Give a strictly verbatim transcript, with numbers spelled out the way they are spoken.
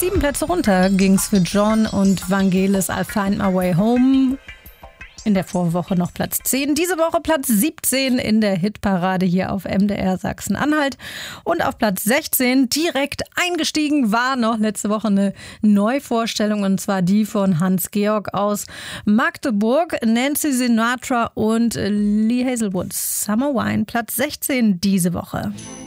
Sieben Plätze runter ging's für John und Vangelis I'll Find My Way Home. In der Vorwoche noch Platz zehn. Diese Woche Platz siebzehn in der Hitparade hier auf M D R Sachsen-Anhalt. Und auf Platz sechzehn direkt eingestiegen war noch letzte Woche eine Neuvorstellung, und zwar die von Hans-Georg aus Magdeburg, Nancy Sinatra und Lee Hazelwood. Summer Wine, Platz sechzehn diese Woche.